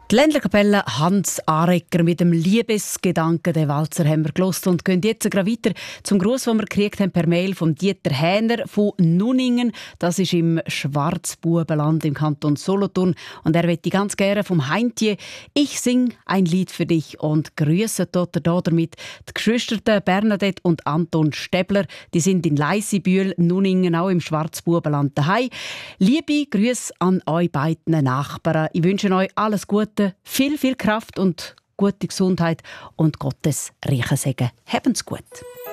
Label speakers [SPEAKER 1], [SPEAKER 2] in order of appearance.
[SPEAKER 1] Die Ländlerkapelle Hans Arecker mit dem Liebesgedanken, den Walzer haben wir gehört und gehen jetzt gerade weiter zum Gruß, den wir gekriegt haben per Mail von Dieter Hähner von Nunningen. Das ist im Schwarzbubenland im Kanton Solothurn und er möchte ganz gerne vom Heintje «Ich sing ein Lied für dich» und grüßen dort damit die Geschwister Bernadette und Anton Stäbler. Die sind in Leissibühl, Nunningen, auch im Schwarzbubenland daheim. Liebe Grüße an euch beiden Nachbarn. Ich wünsche euch alles Gute, viel Kraft und gute Gesundheit und Gottes reichen Segen. Habt's gut.